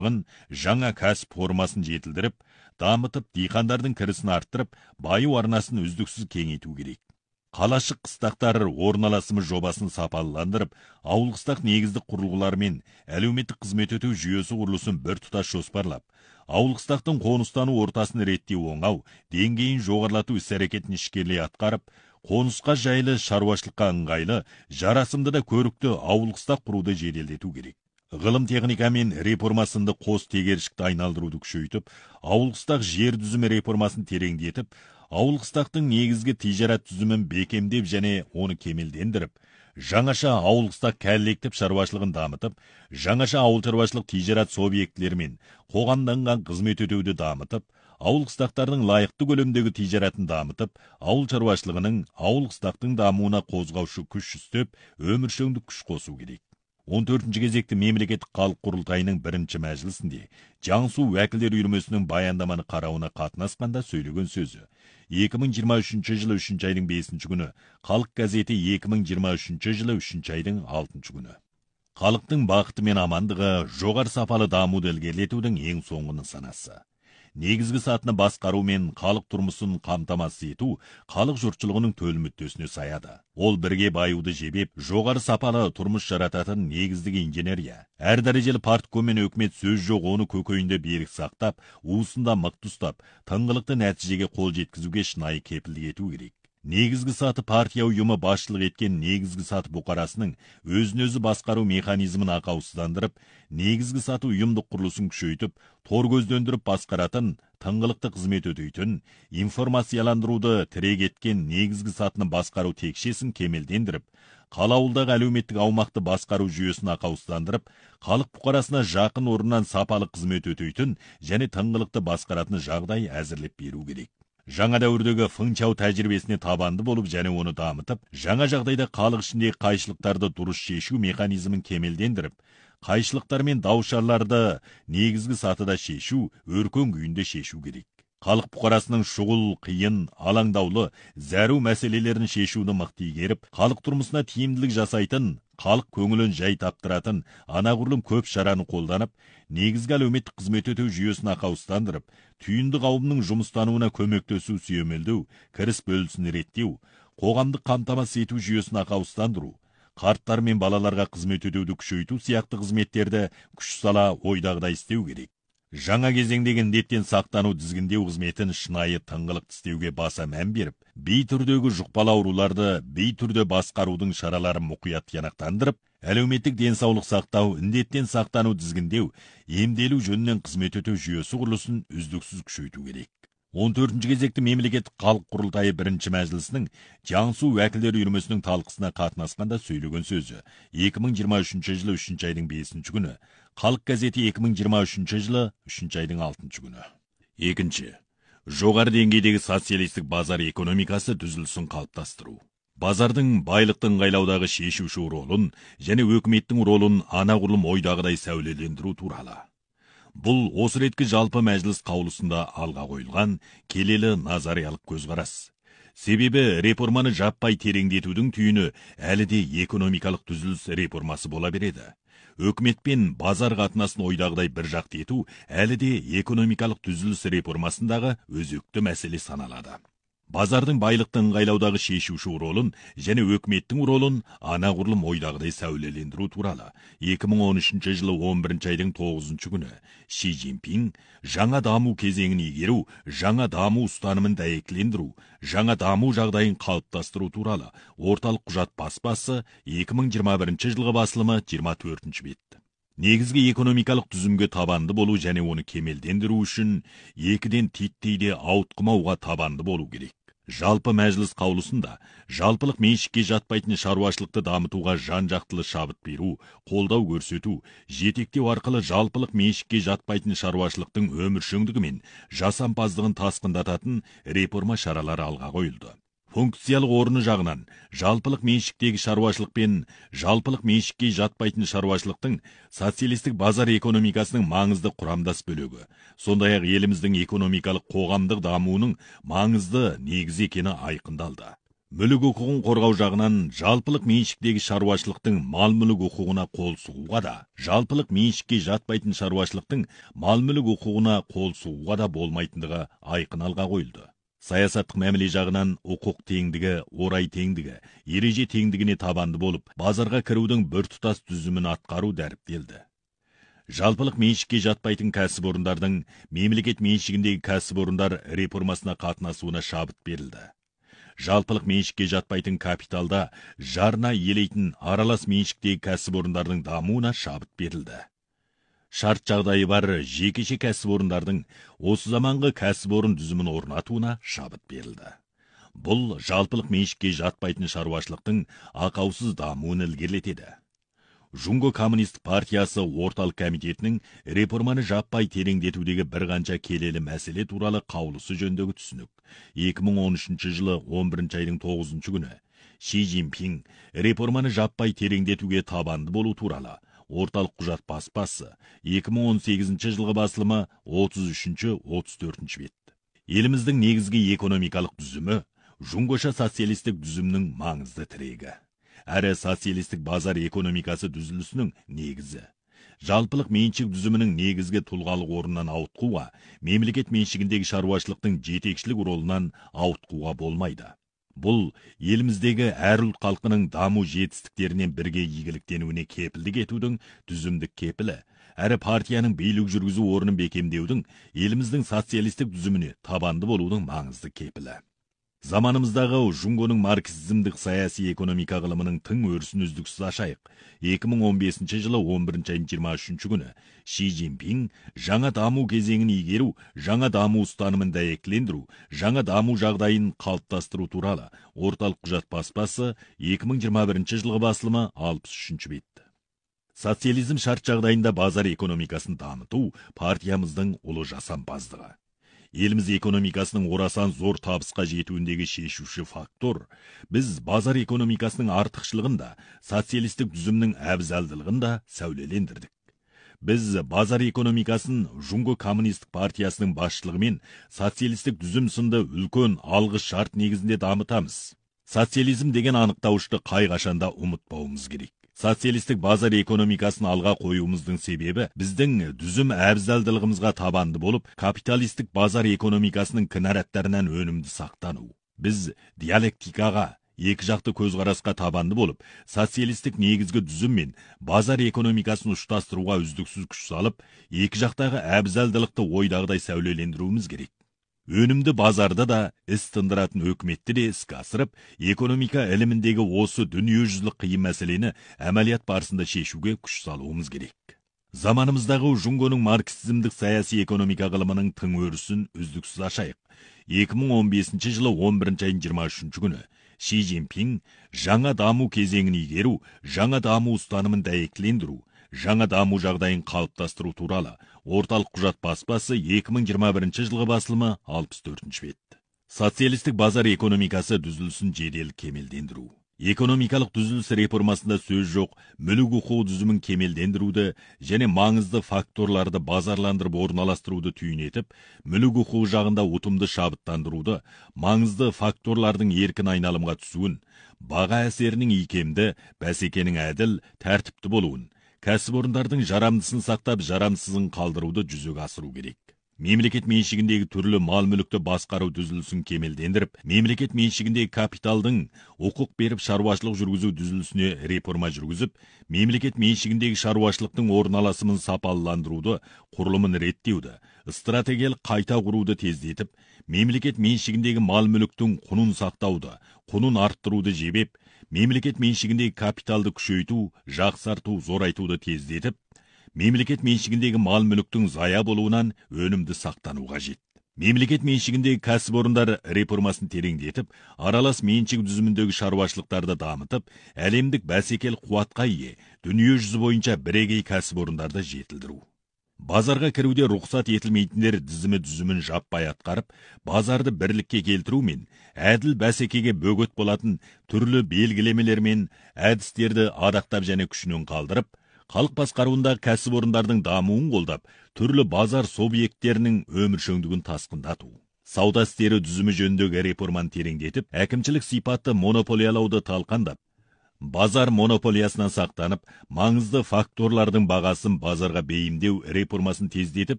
жаңа кәсіп формасын жетілдіріп, дамытып, диқандардың кірісін арттырып, байу арнасын үздіксіз кеңейту керек. Қалашық қыстақтар орналасымы жобасын сапалыландырып, ауыл қыстақ негіздік құрылғылар мен әлеуметтік қызмет өтеу жүйесі құрылысын бір тұтас жоспарлап, ауыл қыстақтың қоныстану ортасын реттеу оңау, деңгейін жоғарылату іс-әрекетін ішкерлей атқарып, қонысқа жайлы, шаруашылыққа ыңғайлы, жарасымды да көрікті ауыл қыстақ құруды жеделдету керек. Ғылым техника мен реформасында қос тегершікті айналдыруды күшейтіп, ауыл қыстақ жер түзімі реформасын тереңдетіп, ауыл қыстақтың негізгі тижарат түзімін бекемдеп және оны кемелдендіріп, жаңаша ауыл қыстақ кәллектіп шаруашылығын дамытып, жаңаша ауыл шаруашылық тижарат субъектілері мен қоғамданған қызмет өтеуді дамытып, ауыл қыстақтардың лайықты көлемдегі тижаратын дамытып, ауыл шаруашылығының, ауыл қыстақтың дамуына қозғаушы күш үстеп, өміршеңдік күш қосу керек. 14-ші кезекті мемлекеттік халық құрылтайының бірінші мәжілісінде Жаңсу уәкілдер үйірмесінің баяндаманы қарауына қатынасқанда сөйлеген сөзі. 2023 жылы 3 айдың 5 күні, халық газеті 2023 жылы 3 айдың 6 күні. Халықтың бақыты мен амандығы жоғары сапалы дамуды ілгерілетудің ең соңғы нысанасы. Негізгі сатыны басқару мен халық тұрмысын қамтамасыз ету халық жұртшылығының төл мүддесіне саяды. Ол бірге баюды жебеп, жоғары сапалы тұрмыс жарататын негіздік инженерия. Әр дәрежелі партко мен өкімет сөз жоқ оны көкейінде берік сақтап, уысында мықты ұстап, тыңғылықты нәтижеге қол жеткізуге шынайы кепілдік ету керек. Негізгі саты партия ұйымы басшылық еткен негізгі саты бұқарасының өзін-өзі басқару механизмін ақаусыздандырып, негізгі саты ұйымдық құрылысын күшейтіп, тор көздендіріп басқаратын, тыңғылықты қызмет өтейтін, информацияландыруды тірек еткен негізгі сатыны басқару текшесін кемелдендіріп, қалауылдағы әлеуметтік аумақты басқару жүйесін ақаусыздандырып, халық бұқарасына жақын орнынан сапалы қызмет өтейтін және тыңғылықты басқаратын жағдай әзірлеп беру керек. Жаңа дәуірдегі фыңчау тәжірибесіне табанды болып және оны дамытып, жаңа жағдайда халық ішіндегі қайшылықтарды дұрыс шешу механизмін кемелдендіріп, қайшылықтар мен даушарларды негізгі сатыда шешу, өркен күйінде шешу керек. Халық бұқарасының шұғыл, қиын, алаңдаулы, зәру мәселелерін шешуді мықты игеріп, халық тұрмысына тиімділік жасайтын, халық көңілін жай таптыратын, анағұрлым көп шараны қолданып, негізгі әлеуметтік қызмет өтеу жүйесін ақаусыздандырып, түйінді қауымның жұмыстануына көмектесу сүйемелдеу, кіріс бөлісін реттеу, қоғамдық қамтамасыз ету жүйесін ақаусыздандыру, қарттар мен балаларға қызмет өтеуді күшейту сияқты қызметтерді күш сала ойдағыдай істеу керек. Жаңа кезеңдегі індеттен сақтану тізгіндеу қызметін шынайы тыңғылықты істеуге баса мән беріп, бей түрдегі жұқпалы ауруларды бей түрде басқарудың шараларын мұқият тиянақтандырып, әлеуметтік денсаулық сақтау, індеттен сақтану тізгіндеу, емделу жөнінен қызмет өтеу жүйесі құрылысын үздіксіз күшейту керек. 14-ші кезекті мемлекеттік халық құрылтайы бірінші мәжілісінің Жаңсу уәкілдер үйірмесінің талқысына қатынасқанда сөйлеген сөзі. 2023 жылы 3 айдың 5 күні, халық газеті 2023 жылы 3 айдың 6 күні. Екінші, жоғары деңгейдегі социалистік базар экономикасы түзілісін қалыптастыру. Базардың байлықты ыңғайлаудағы шешуші ролын және өкіметтің ролын анағұрлым ойдағыдай сәулелендіру туралы. Бұл осы реткі жалпы мәжіліс қаулысында алға қойылған келелі назариялық көзқарас. Себебі реформаны жаппай тереңдетудің түйіні әлі де экономикалық түзіліс реформасы бола береді. Өкімет пен базар қатынасын ойдағыдай бір жақты ету әлі де экономикалық түзіліс реформасындағы өзекті мәселе саналады. Базардың байлықты ыңғайлаудағы шешуші ролын және өкіметтің ролын анағұрлым ойдағыдай сәулелендіру туралы 2013 жылы 11 айдың 9 күні Ши Цзиньпин жаңа даму кезеңін игеру, жаңа даму ұстанымын дәйектілендіру, жаңа даму жағдайын қалыптастыру туралы орталық құжат баспасы 2021 жылғы басылымы 24 бет. Негізгі экономикалық түзімге табанды болу және оны кемелдендіру үшін екіден титтейде ауытқымауға табанды болу керек. Жалпы мәжіліс қаулысында жалпылық меншікке жатпайтын шаруашылықты дамытуға жан-жақтылы шабыт беру, қолдау көрсету, жетектеу арқылы жалпылық меншікке жатпайтын шаруашылықтың өміршеңдігі мен жасампаздығын тасқындататын реформа шаралары алға қойылды. Функциялық орны жағынан жалпылық меншіктегі шаруашылық пен жалпылық меншікке жатпайтын шаруашылықтың социалистік базар экономикасының маңызды құрамдас бөлігі, сондай-ақ еліміздің экономикалық қоғамдық дамуының маңызды негізі екені айқындалды. мүлік құқығын қорғау жағынан жалпылық меншіктегі шаруашылықтың мал-мүлік құқығына қол сұғуға да, жалпылық меншікке жатпайтын шаруашылықтың мал-мүлік құқығына қол сұғуға да болмайтындығы айқын алға қойылды. Саясаттық мәміле жағынан құқық теңдігі, орай теңдігі, ереже теңдігіне табанды болып, базарға кірудің біртұтас түзімін атқару дәріптелді. Жалпылық меншікке жатпайтын кәсіпорындардың мемлекет меншігіндегі кәсіпорындар реформасына қатынасуына шабыт берілді. Жалпылық меншікке жатпайтын капиталда жарна елейтін аралас меншіктегі кәсіпорындардың дамуына шабыт берілді. Шарт жағдайы бар жекеше кәсіпорындардың осы заманғы кәсіпорын түзімін орнатуына шабыт берілді. Бұл жалпылық меншікке жатпайтын шаруашылықтың ақаусыз дамуын ілгерілетеді. Жунго коммунистік партиясы орталық комитетінің реформаны жаппай тереңдетудегі бір қанша келелі мәселе туралы қаулысы жөніндегі түсінік 2013 жылы 11 айдың 9 күні Ши Цзиньпин реформаны жаппай тереңдетуге табанды болу туралы орталық құжат баспасы 2018 жылғы басылымы 33-34 бет. Еліміздің негізгі экономикалық түзімі жунгоша социалистік түзімнің маңызды тірегі. Әрі социалистік базар экономикасы түзілісінің негізі. Жалпылық меншік түзімінің негізгі тұлғалық орнынан ауытқуға, мемлекет меншігіндегі шаруашылықтың жетекшілік ролынан ауытқуға болмайды. Бұл еліміздегі әр ұлт халқының даму жетістіктерінен бірге игіліктенуіне кепілдік етудің түзімдік кепілі, әрі партияның билік жүргізу орнын бекемдеудің еліміздің социалистік түзіміне табанды болудың маңызды кепілі. Заманымыздағы жунгоның марксизмдік саяси экономика ғылымының тың өрісін үздіксіз ашайық. 2015 жылы 11 айдың 23 күні Ши Цзиньпин жаңа даму кезеңін игеру, жаңа даму ұстанымын дәйектілендіру, жаңа даму жағдайын қалыптастыру туралы орталық құжат баспасы 2021 жылғы басылымы 63 бет. Социализм шарт жағдайында базар экономикасын дамыту партиямыздың ұлы жасампаздығы. Еліміз экономикасының орасан зор табысқа жетуіндегі шешуші фактор. Біз базар экономикасының артықшылығын да, социалистік түзімнің әбзалдылығын да сәулелендірдік. Біз базар экономикасын Жунго коммунистік партиясының басшылығымен социалистік түзім сынды үлкен алғы шарт негізінде дамытамыз. Социализм деген анықтауышты қай қашанда ұмытпауымыз керек. Социалистік базар экономикасын алға қоюымыздың себебі біздің түзім әбзалдылығымызға табанды болып, капиталистік базар экономикасының кінәраттарынан өнімді сақтану. Біз диалектикаға, екі жақты көзқарасқа табанды болып, социалистік негізгі түзім мен базар экономикасын ұштастыруға үздіксіз күш салып, екі жақтағы әбзалдылықты ойдағыдай сәулелендіруіміз керек. Өнімді базарда да іс тындыратын өкіметті де іске асырып, экономика іліміндегі осы дүниежүзілік қиын мәселені әмәлият барысында шешуге күш салуымыз керек. Заманымыздағы жунгоның марксизмдік саяси экономика ғылымының тың өрісін үздіксіз ашайық. 2015 жылы 11 айдың 23 күні Ши Цзиньпин жаңа даму кезеңін игеру, жаңа даму ұстанымын дәйектілендіру, жаңа даму жағдайын қалыптастыру туралы орталық құжат баспасы 2021 жылғы басылымы 64 бет. Социалистік базар экономикасы түзілісін жедел кемелдендіру. Экономикалық түзіліс реформасында сөз жоқ, мүлік құқығы түзімін кемелдендіруді және маңызды факторларды базарландырып орналастыруды түйінетіп, мүлік құқығы жағында ұтымды шабыттандыруды, маңызды факторлардың еркін айналымға түсуін, баға әсерінің икемді, бәсекенің әділ, тәртіпті болуын, кәсіпорындардың жарамдысын сақтап, жарамсызын қалдыруды жүзеге асыру керек. Мемлекет меншігіндегі түрлі мал-мүлікті басқару түзілісін кемелдендіріп, мемлекет меншігіндегі капиталдың құқық беріп шаруашылық жүргізу түзілісіне реформа жүргізіп, мемлекет меншігіндегі шаруашылықтың орналасымын сапалыландыруды, құрылымын реттеуді, стратегиялық қайта құруды тездетіп, мемлекет меншігіндегі мал-мүліктің құнын сақтауды, құнын арттыруды жебеп, мемлекет меншігіндегі капиталды күшейту, жақсарту, зорайтуды тездетіп, мемлекет меншігіндегі мал-мүліктің зая болуынан өнімді сақтану қажет. Мемлекет меншігіндегі кәсіпорындар реформасын тереңдетіп, аралас меншік түзіміндегі шаруашылықтарды дамытып, әлемдік бәсекел қуатқа ие, дүние жүзі бойынша бірегей кәсіпорындарды жетілдіру. Базарға кіруде рұқсат етілмейтіндер түзімін жаппай атқарып, базарды бірлікке келтіру мен әділ бәсекеге бөгет болатын түрлі белгілемелер мен әдістерді адақтап және күшінен қалдырып, халық басқаруында кәсіпорындардың дамуын қолдап, түрлі базар субъекттерінің өміршеңдігін тасқындату. сауда істері түзімі жөніндегі реформаны тереңдетіп, әкімшілік сипатты монополиялауды талқандап, базар монополиясынан сақтанып, маңызды факторлардың бағасын базарға бейімдеу реформасын тездетіп,